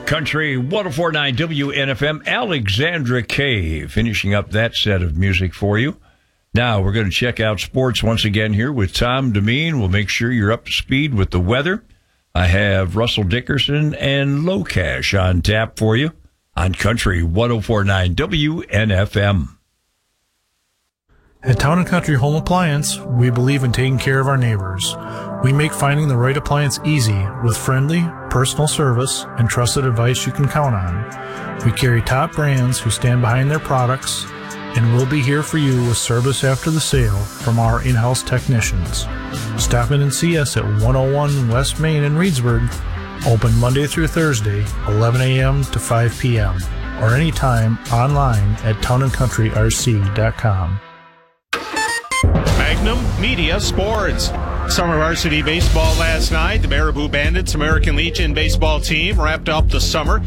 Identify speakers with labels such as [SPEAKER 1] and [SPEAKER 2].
[SPEAKER 1] Country 104.9 WNFM. Alexandra Kay finishing up that set of music for you. Now we're going to check out sports once again here with Tom Demeen. We'll make sure you're up to speed with the weather. I have Russell Dickerson and Locash on tap for you on Country 104.9 WNFM.
[SPEAKER 2] At Town & Country Home Appliance, we believe in taking care of our neighbors. We make finding the right appliance easy with friendly, personal service and trusted advice you can count on. We carry top brands who stand behind their products, and we'll be here for you with service after the sale from our in-house technicians. Stop in and see us at 101 West Main in Reedsburg, open Monday through Thursday, 11 a.m. to 5 p.m., or anytime online at townandcountryrc.com.
[SPEAKER 3] Magnum Media Sports. Summer varsity baseball last night. The Marabou Bandits American Legion baseball team wrapped up the summer